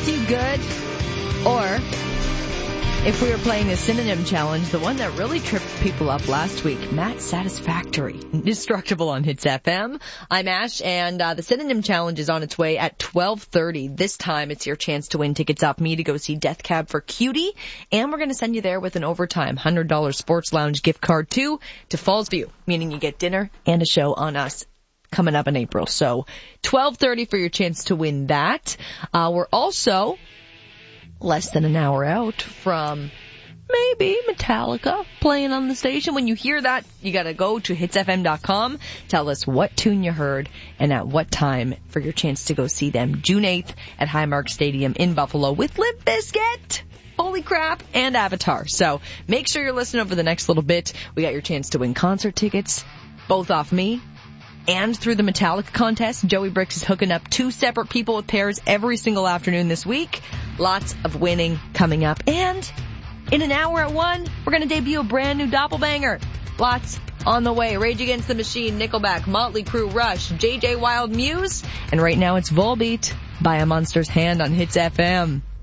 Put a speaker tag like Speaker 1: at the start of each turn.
Speaker 1: feels you good, or if we were playing the synonym challenge, the one that really tripped people up last week, Matt Satisfactory, Indestructible on Hits FM. I'm Ash, and the synonym challenge is on its way at 12:30. This time, it's your chance to win tickets off me to go see Death Cab for Cutie, and we're going to send you there with an overtime $100 Sports Lounge gift card too to Fallsview, meaning you get dinner and a show on us coming up in April. So 12:30 for your chance to win that. We're also less than an hour out from maybe Metallica playing on the station. When you hear that, you got to go to hitsfm.com. Tell us what tune you heard and at what time for your chance to go see them. June 8th at Highmark Stadium in Buffalo with Limp Bizkit, Holy Crap, and Avatar. So make sure you're listening over the next little bit. We got your chance to win concert tickets, both off me and through the Metallica contest. Joey Bricks is hooking up 2 separate people with pairs every single afternoon this week. Lots of winning coming up. And in an hour at 1, we're going to debut a brand new doppelbanger. Lots on the way. Rage Against the Machine, Nickelback, Motley Crue, Rush, JJ Wild, Muse. And right now it's Volbeat by A Monster's Hand on Hits FM.